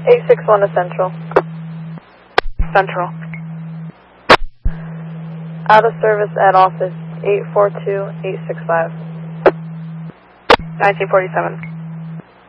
861 to Central. Central. Out of service at office 842-865. 1947.